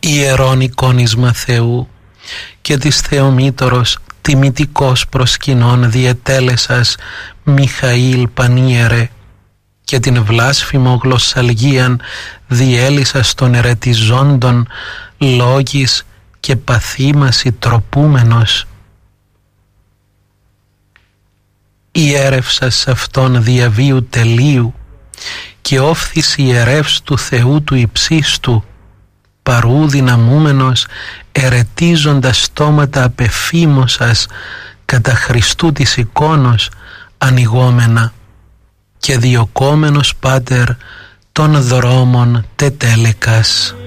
ιερόν εικόνισμα Θεού και της Θεομήτωρος τιμητικός προσκυνών διετέλεσας Μιχαήλ Πανίερε και την βλάσφημο γλωσσαλγίαν διέλυσας των ερετιζόντων λόγης και παθήμαση τροπούμενος. Ιέρευσας σε αυτόν διαβίου τελείου και όφθης ιερεύς του Θεού του υψίστου, παρού δυναμούμενος ερετίζοντας στόματα απεφήμωσας κατά Χριστού της εικόνος ανοιγόμενα και διωκόμενος πάτερ των δρόμων τετέλεκας.